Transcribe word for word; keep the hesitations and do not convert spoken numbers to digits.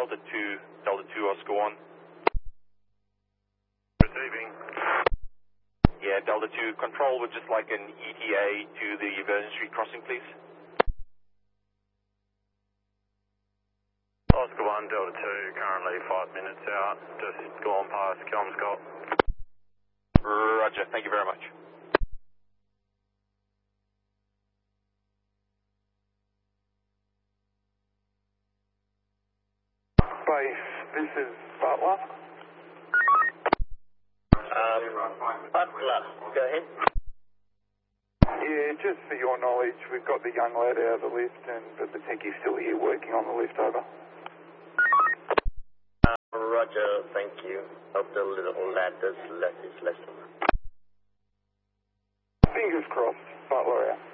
Delta two, Delta two, Oscar one. Receiving. Yeah, Delta two, control would just like an E T A to the Vernon Street crossing, please. Oscar one, Delta two, currently five minutes out, just gone past Kelmscott. Roger, thank you very much. Base, this is Butler. Um, Butler, go ahead. Yeah, just for your knowledge, we've got the young lad out of the lift, and but the techies still here working on the lift, over. Uh, Roger, thank you. Hope the little lad does less is less. Fingers crossed, Butler out.